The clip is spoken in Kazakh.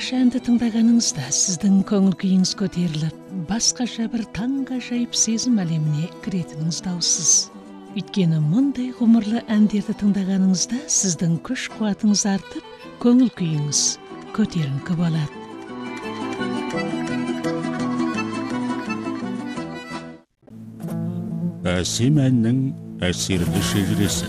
тамаша әнді тыңдағаныңызда сіздің көңіл күйіңіз көтеріліп, басқаша бір таңғажайып сезім әлеміне кіретініңіз даусыз. Өйткені мұндай ғұмырлы әндерді тыңдағаныңызда сіздің күш қуатыңыз артып, көңіл күйіңіз көтеріңкі болады. Әсем әннің әсерлі шежіресі.